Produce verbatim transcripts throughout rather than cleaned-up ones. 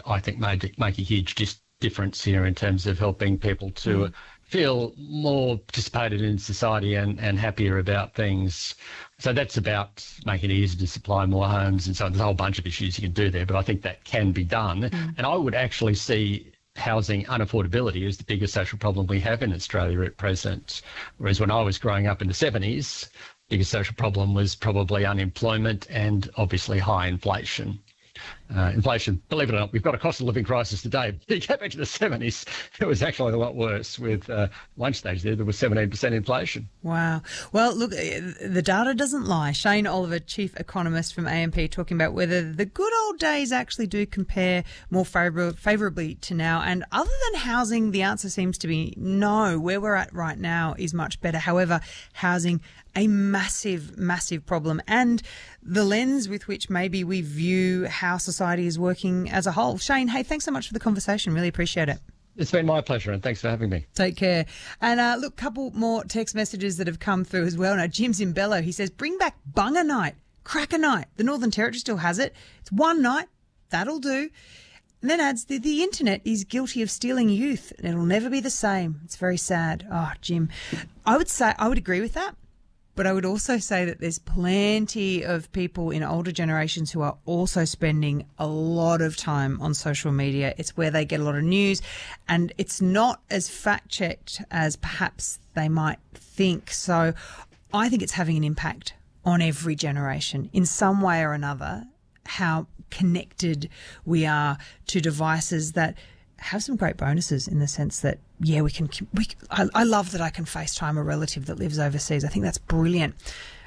I think, made make a huge dis- difference here in terms of helping people to mm. feel more participated in society and, and happier about things. So that's about making it easier to supply more homes and so on. There's a whole bunch of issues you can do there, but I think that can be done. Mm. And I would actually see housing unaffordability is the biggest social problem we have in Australia at present. Whereas when I was growing up in the seventies, the biggest social problem was probably unemployment and obviously high inflation. Uh, inflation, believe it or not, we've got a cost of living crisis today. You go back to the seventies, it was actually a lot worse. With uh, one stage there, there was seventeen percent inflation. Wow. Well, look, the data doesn't lie. Shane Oliver, Chief Economist from A M P, talking about whether the good old days actually do compare more favour- favourably to now. And other than housing, the answer seems to be no. Where we're at right now is much better. However, housing, a massive, massive problem. And the lens with which maybe we view how society is working as a whole. Shane, hey, thanks so much for the conversation. Really appreciate it. It's been my pleasure, and thanks for having me. Take care. And uh, look, a couple more text messages that have come through as well. Now, Jim's in Bello. He says, bring back Bunga Night, Cracker Night. The Northern Territory still has it. It's one night. That'll do. And then adds, the, the internet is guilty of stealing youth, and it'll never be the same. It's very sad. Oh, Jim. I would say, I would agree with that. But I would also say that there's plenty of people in older generations who are also spending a lot of time on social media. It's where they get a lot of news, and it's not as fact-checked as perhaps they might think. So I think it's having an impact on every generation in some way or another, how connected we are to devices that have some great bonuses in the sense that, yeah, we can, we, I, I love that I can FaceTime a relative that lives overseas. I think that's brilliant.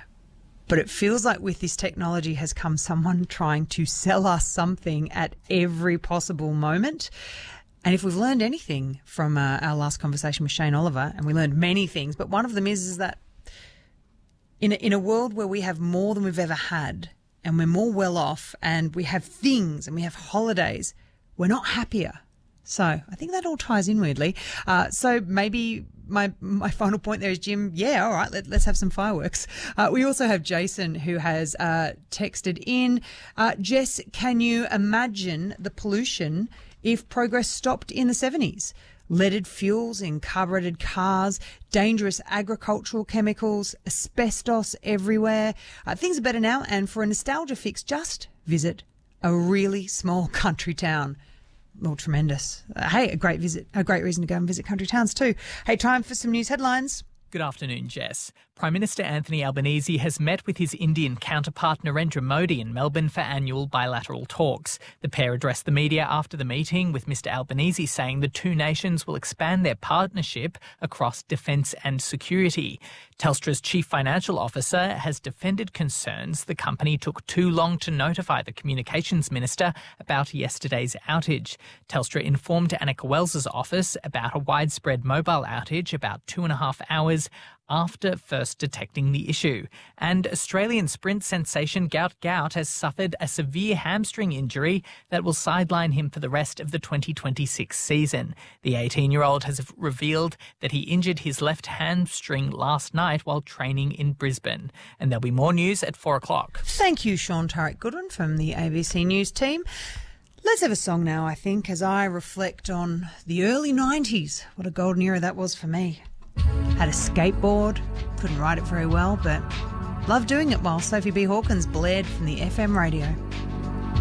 But it feels like with this technology has come someone trying to sell us something at every possible moment. And if we've learned anything from uh, our last conversation with Shane Oliver, and we learned many things, but one of them is, is that in a, in a world where we have more than we've ever had, and we're more well off, and we have things, and we have holidays, we're not happier. So I think that all ties in weirdly. Uh, so maybe my my final point there is, Jim, yeah, all right, let, let's have some fireworks. Uh, we also have Jason who has uh, texted in. Uh, Jess, can you imagine the pollution if progress stopped in the seventies? Leaded fuels in carburetted cars, dangerous agricultural chemicals, asbestos everywhere. Uh, things are better now, and for a nostalgia fix, just visit a really small country town. Well, tremendous. Uh, hey, a great visit, a great reason to go and visit country towns too. Hey, time for some news headlines. Good afternoon, Jess. Prime Minister Anthony Albanese has met with his Indian counterpart Narendra Modi in Melbourne for annual bilateral talks. The pair addressed the media after the meeting, with Mr Albanese saying the two nations will expand their partnership across defence and security. Telstra's chief financial officer has defended concerns the company took too long to notify the communications minister about yesterday's outage. Telstra informed Annika Wells's office about a widespread mobile outage about two and a half hours after first detecting the issue. And Australian sprint sensation Gout Gout has suffered a severe hamstring injury that will sideline him for the rest of the twenty twenty-six season. The eighteen-year-old has revealed that he injured his left hamstring last night while training in Brisbane. And there'll be more news at four o'clock. Thank you, Sean Tarek Goodwin from the A B C News team. Let's have a song now, I think, as I reflect on the early nineties. What a golden era that was for me. Had a skateboard, couldn't ride it very well, but loved doing it while Sophie B. Hawkins blared from the F M radio.